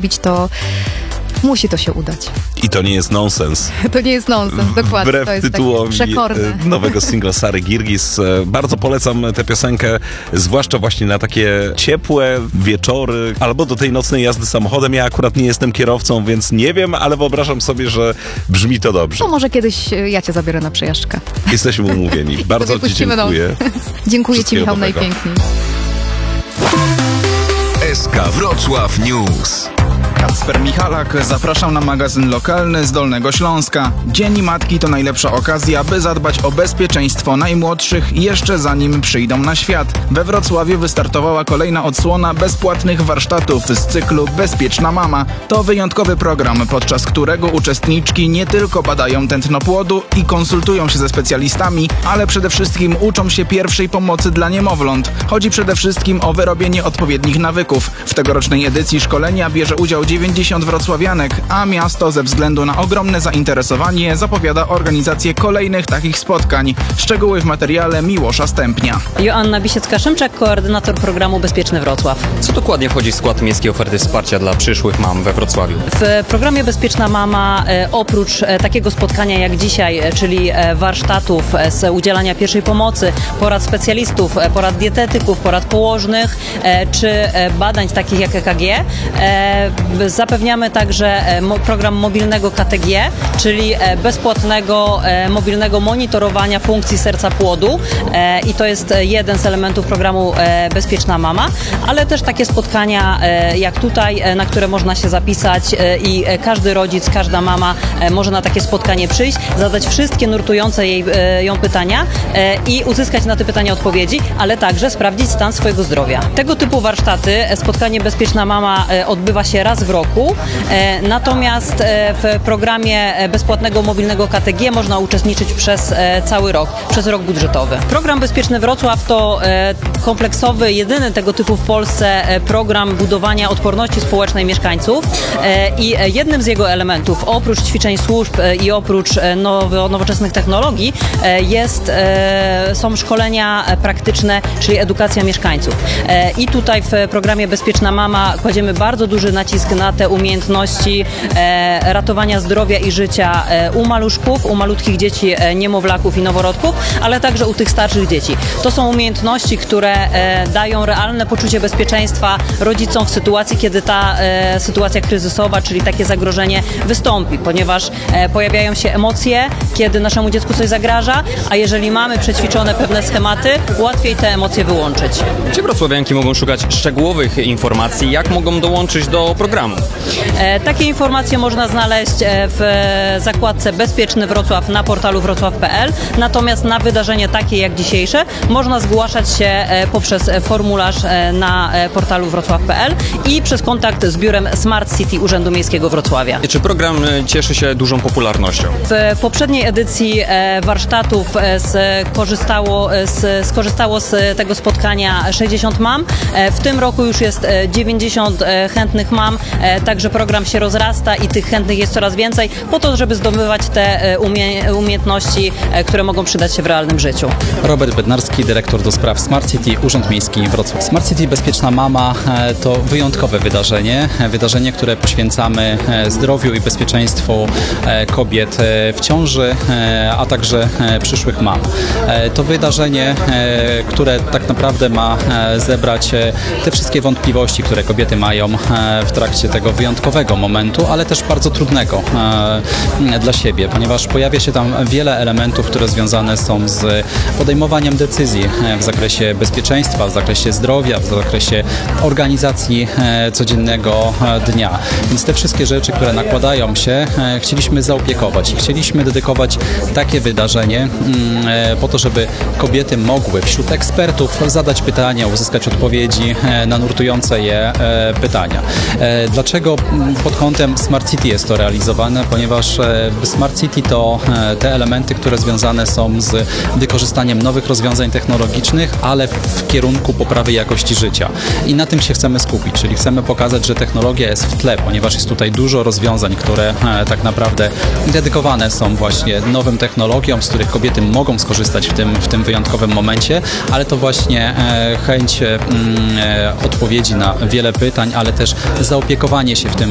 zrobić, to musi to się udać. I to nie jest nonsens. To nie jest nonsens, dokładnie. Wbrew to jest tytułowi przekorne. nowego singla Sary Girgis. Bardzo polecam tę piosenkę, zwłaszcza właśnie na takie ciepłe wieczory, albo do tej nocnej jazdy samochodem. Ja akurat nie jestem kierowcą, więc nie wiem, ale wyobrażam sobie, że brzmi to dobrze. To może kiedyś ja cię zabiorę na przejażdżkę. Jesteśmy umówieni. Bardzo ci dziękuję. Dziękuję ci, Michał, dobrego. najpiękniej. SK Wrocław News. Kacper Michalak, zapraszam na magazyn lokalny z Dolnego Śląska. Dzień Matki to najlepsza okazja, by zadbać o bezpieczeństwo najmłodszych jeszcze zanim przyjdą na świat. We Wrocławiu wystartowała kolejna odsłona bezpłatnych warsztatów z cyklu Bezpieczna Mama. To wyjątkowy program, podczas którego uczestniczki nie tylko badają tętno płodu i konsultują się ze specjalistami, ale przede wszystkim uczą się pierwszej pomocy dla niemowląt. Chodzi przede wszystkim o wyrobienie odpowiednich nawyków. W tegorocznej edycji szkolenia bierze udział 90 wrocławianek, a miasto ze względu na ogromne zainteresowanie zapowiada organizację kolejnych takich spotkań. Szczegóły w materiale Miłosza Stępnia. Joanna Bisiecka-Szymczak, koordynator programu Bezpieczny Wrocław. Co dokładnie wchodzi w skład miejskiej oferty wsparcia dla przyszłych mam we Wrocławiu? W programie Bezpieczna Mama oprócz takiego spotkania jak dzisiaj, czyli warsztatów z udzielania pierwszej pomocy, porad specjalistów, porad dietetyków, porad położnych czy badań takich jak EKG, zapewniamy także program mobilnego KTG, czyli bezpłatnego mobilnego monitorowania funkcji serca płodu i to jest jeden z elementów programu Bezpieczna Mama, ale też takie spotkania jak tutaj, na które można się zapisać i każdy rodzic, każda mama może na takie spotkanie przyjść, zadać wszystkie nurtujące ją pytania i uzyskać na te pytania odpowiedzi, ale także sprawdzić stan swojego zdrowia. Tego typu warsztaty, spotkanie Bezpieczna Mama odbywa się raz w roku, natomiast w programie bezpłatnego mobilnego KTG można uczestniczyć przez cały rok, przez rok budżetowy. Program Bezpieczny Wrocław to kompleksowy, jedyny tego typu w Polsce program budowania odporności społecznej mieszkańców i jednym z jego elementów, oprócz ćwiczeń służb i oprócz nowoczesnych technologii, są szkolenia praktyczne, czyli edukacja mieszkańców. I tutaj w programie Bezpieczna Mama kładziemy bardzo duży nacisk na te umiejętności ratowania zdrowia i życia u maluszków, u malutkich dzieci, niemowlaków i noworodków, ale także u tych starszych dzieci. To są umiejętności, które dają realne poczucie bezpieczeństwa rodzicom w sytuacji, kiedy ta sytuacja kryzysowa, czyli takie zagrożenie wystąpi, ponieważ pojawiają się emocje, kiedy naszemu dziecku coś zagraża, a jeżeli mamy przećwiczone pewne schematy, łatwiej te emocje wyłączyć. Gdzie wrocławianki mogą szukać szczegółowych informacji, jak mogą dołączyć do programu? Takie informacje można znaleźć w zakładce Bezpieczny Wrocław na portalu wrocław.pl, natomiast na wydarzenie takie jak dzisiejsze można zgłaszać się poprzez formularz na portalu wrocław.pl i przez kontakt z biurem Smart City Urzędu Miejskiego Wrocławia. Czy program cieszy się dużą popularnością? W poprzedniej edycji warsztatów skorzystało z tego spotkania 60 mam. W tym roku już jest 90 chętnych mam, także program się rozrasta i tych chętnych jest coraz więcej po to, żeby zdobywać te umiejętności, które mogą przydać się w realnym życiu. Robert Bednarski, dyrektor do spraw Smart City, Urząd Miejski Wrocław. Smart City Bezpieczna Mama to wyjątkowe wydarzenie, które poświęcamy zdrowiu i bezpieczeństwu kobiet w ciąży, a także przyszłych mam. To wydarzenie, które tak naprawdę ma zebrać te wszystkie wątpliwości, które kobiety mają w trakcie tego wyjątkowego momentu, ale też bardzo trudnego dla siebie, ponieważ pojawia się tam wiele elementów, które związane są z podejmowaniem decyzji w zakresie bezpieczeństwa, w zakresie zdrowia, w zakresie organizacji codziennego dnia. Więc te wszystkie rzeczy, które nakładają się, chcieliśmy zaopiekować i chcieliśmy dedykować takie wydarzenie po to, żeby kobiety mogły wśród ekspertów zadać pytania, uzyskać odpowiedzi na nurtujące je pytania. Dlaczego pod kątem Smart City jest to realizowane? Ponieważ Smart City to te elementy, które związane są z wykorzystaniem nowych rozwiązań technologicznych, ale w kierunku poprawy jakości życia. I na tym się chcemy skupić, czyli chcemy pokazać, że technologia jest w tle, ponieważ jest tutaj dużo rozwiązań, które tak naprawdę dedykowane są właśnie nowym technologiom, z których kobiety mogą skorzystać w tym wyjątkowym momencie, ale to właśnie chęć odpowiedzi na wiele pytań, ale też zaopiekowanie się w tym